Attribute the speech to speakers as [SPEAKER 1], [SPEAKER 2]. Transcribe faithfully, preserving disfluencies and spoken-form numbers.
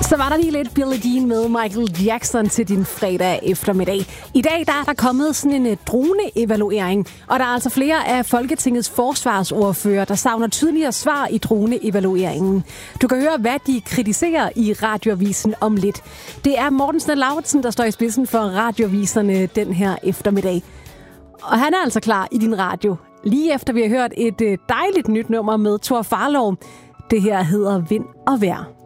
[SPEAKER 1] Så var der lige lidt Billie Jean med Michael Jackson til din fredag eftermiddag. I dag der er der kommet sådan en drone-evaluering, og der er altså flere af Folketingets forsvarsordfører, der savner tydeligere svar i drone-evalueringen. Du kan høre, hvad de kritiserer i Radioavisen om lidt. Det er Mortensen og Lauritsen, der står i spidsen for Radioaviserne den her eftermiddag. Og han er altså klar i din radio, lige efter vi har hørt et dejligt nyt nummer med Thor Farlov. Det her hedder Vind og Vejr.